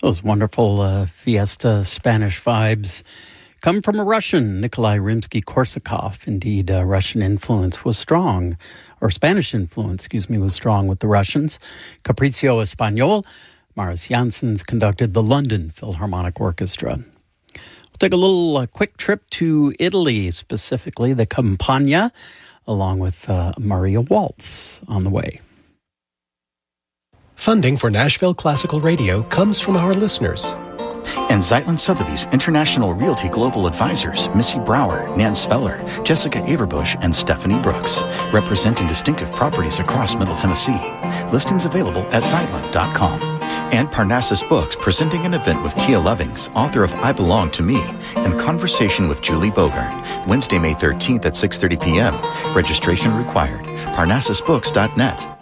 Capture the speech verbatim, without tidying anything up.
Those wonderful uh, Fiesta Spanish vibes come from a Russian, Nikolai Rimsky-Korsakov. Indeed, uh, Russian influence was strong, or Spanish influence, excuse me, was strong with the Russians. Capriccio Español, Maris Janssens conducted the London Philharmonic Orchestra. We'll take a little uh, quick trip to Italy, specifically the Campagna, along with uh, Maria Waltz on the way. Funding for Nashville Classical Radio comes from our listeners. And Zeitlin Sotheby's International Realty Global Advisors, Missy Brower, Nan Speller, Jessica Averbush, and Stephanie Brooks, representing distinctive properties across Middle Tennessee. Listings available at zeitlin dot com. And Parnassus Books, presenting an event with Tia Lovings, author of I Belong to Me, and Conversation with Julie Bogart, Wednesday, May thirteenth at six thirty p.m. Registration required. parnassus books dot net.